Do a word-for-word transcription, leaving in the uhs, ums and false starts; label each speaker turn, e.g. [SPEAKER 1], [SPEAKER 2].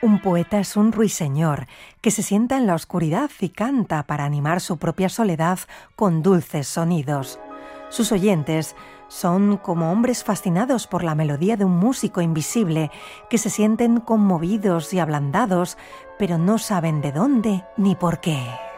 [SPEAKER 1] Un poeta es un ruiseñor que se sienta en la oscuridad y canta para animar su propia soledad con dulces sonidos. Sus oyentes son como hombres fascinados por la melodía de un músico invisible que se sienten conmovidos y ablandados, pero no saben de dónde ni por qué.